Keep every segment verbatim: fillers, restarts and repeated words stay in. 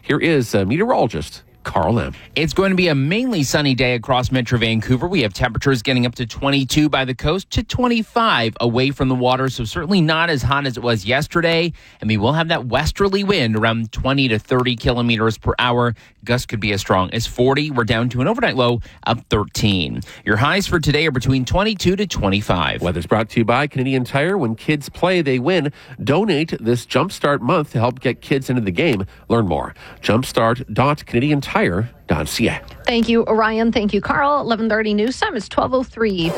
Here is uh, meteorologist Carl Lim. It's going to be a mainly sunny day across Metro Vancouver. We have temperatures getting up to twenty-two by the coast to twenty-five away from the water, so certainly not as hot as it was yesterday. And we will have that westerly wind around twenty to thirty kilometers per hour. Gusts could be as strong as forty. We're down to an overnight low of thirteen. Your highs for today are between twenty-two to twenty-five. Weather's brought to you by Canadian Tire. When kids play, they win. Donate this Jumpstart month to help get kids into the game. Learn more. jumpstart dot canadian tire dot c a. Thank you, Orion. Thank you, Carl. eleven thirty news time is twelve oh three.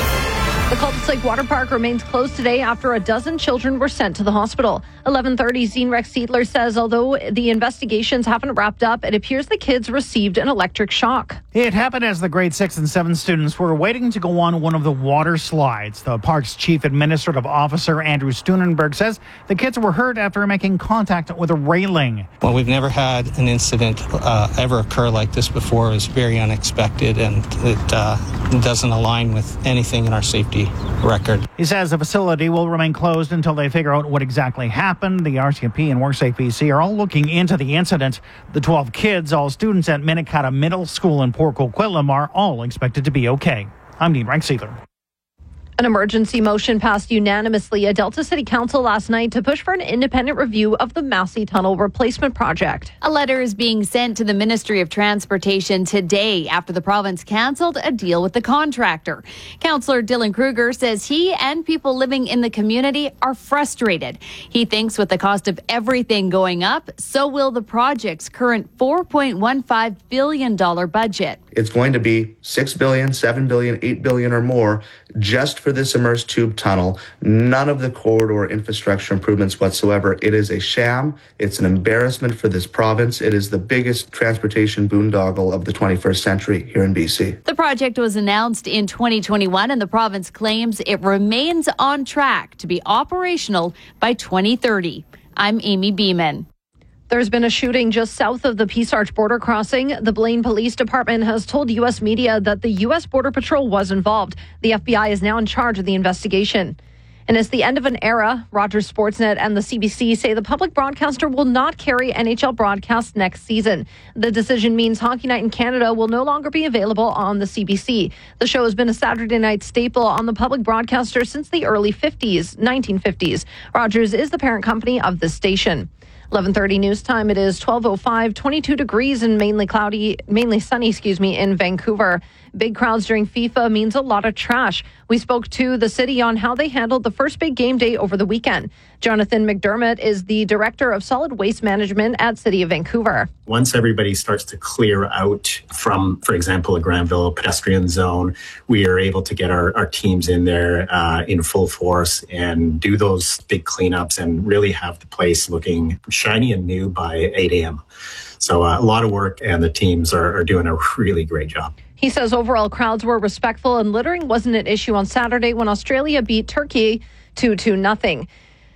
The Cultus Lake Water Park remains closed today after a dozen children were sent to the hospital. eleven thirty, Zine Rex Seidler says although the investigations haven't wrapped up, it appears the kids received an electric shock. It happened as the grade six and seven students were waiting to go on one of the water slides. The park's chief administrative officer, Andrew Steunenberg, says the kids were hurt after making contact with a railing. Well, we've never had an incident uh, ever occur like this before. It was very unexpected, and it uh, doesn't align with anything in our safety record. He says the facility will remain closed until they figure out what exactly happened. The R C M P and WorkSafe B C are all looking into the incident. The twelve kids, all students at Minikata Middle School in Port Coquitlam, are all expected to be okay. I'm Dean Rex Seidler. An emergency motion passed unanimously at Delta City Council last night to push for an independent review of the Massey Tunnel replacement project. A letter is being sent to the Ministry of Transportation today after the province cancelled a deal with the contractor. Councillor Dylan Kruger says he and people living in the community are frustrated. He thinks with the cost of everything going up, so will the project's current four point one five billion dollars budget. It's going to be six billion dollars, seven billion dollars, eight billion dollars or more just for this immersed tube tunnel. None of the corridor infrastructure improvements whatsoever. It is a sham. It's an embarrassment for this province. It is the biggest transportation boondoggle of the twenty-first century here in B C. The project was announced in twenty twenty-one, and the province claims it remains on track to be operational by twenty thirty. I'm Amy Beeman. There's been a shooting just south of the Peace Arch border crossing. The Blaine Police Department has told U S media that the U S Border Patrol was involved. The F B I is now in charge of the investigation. And it's the end of an era. Rogers Sportsnet and the C B C say the public broadcaster will not carry N H L broadcasts next season. The decision means Hockey Night in Canada will no longer be available on the C B C. The show has been a Saturday night staple on the public broadcaster since the early fifties, nineteen fifties. Rogers is the parent company of the station. eleven thirty news time. It is twelve oh five, twenty-two degrees and mainly cloudy, mainly sunny, excuse me, in Vancouver. Big crowds during FIFA means a lot of trash. We spoke to the city on how they handled the first big game day over the weekend. Jonathan McDermott is the Director of Solid Waste Management at City of Vancouver. Once everybody starts to clear out from, for example, a Granville pedestrian zone, we are able to get our, our teams in there uh, in full force and do those big cleanups and really have the place looking shiny and new by eight a.m. So uh, a lot of work, and the teams are, are doing a really great job. He says overall crowds were respectful and littering wasn't an issue on Saturday when Australia beat Turkey two to nothing.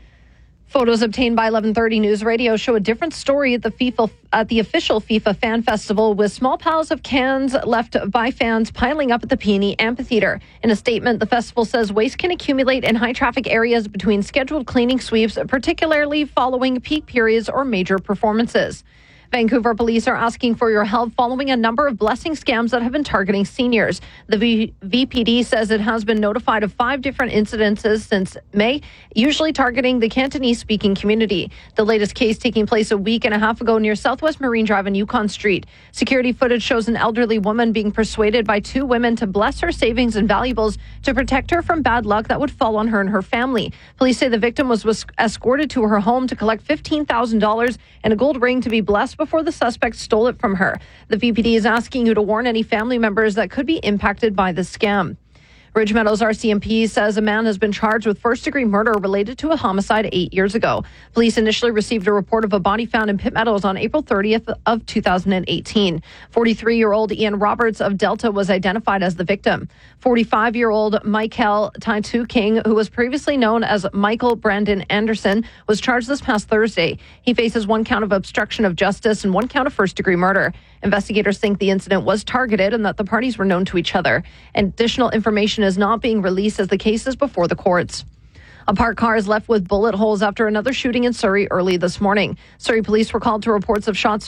Photos obtained by eleven thirty News Radio show a different story at the FIFA at the official FIFA fan festival, with small piles of cans left by fans piling up at the Peony Amphitheatre. In a statement, the festival says waste can accumulate in high traffic areas between scheduled cleaning sweeps, particularly following peak periods or major performances. Vancouver police are asking for your help following a number of blessing scams that have been targeting seniors. The v- VPD says it has been notified of five different incidences since May, usually targeting the Cantonese-speaking community. The latest case taking place a week and a half ago near Southwest Marine Drive and Yukon Street. Security footage shows an elderly woman being persuaded by two women to bless her savings and valuables to protect her from bad luck that would fall on her and her family. Police say the victim was, was escorted to her home to collect fifteen thousand dollars and a gold ring to be blessed before the suspect stole it from her. The V P D is asking you to warn any family members that could be impacted by this scam. Ridge Meadows R C M P says a man has been charged with first-degree murder related to a homicide eight years ago. Police initially received a report of a body found in Pitt Meadows on April thirtieth of two thousand eighteen. forty-three-year-old Ian Roberts of Delta was identified as the victim. forty-five-year-old Michael Taitu King, who was previously known as Michael Brandon Anderson, was charged this past Thursday. He faces one count of obstruction of justice and one count of first-degree murder. Investigators think the incident was targeted and that the parties were known to each other. Additional information is not being released as the case is before the courts. A parked car is left with bullet holes after another shooting in Surrey early this morning. Surrey police were called to reports of shots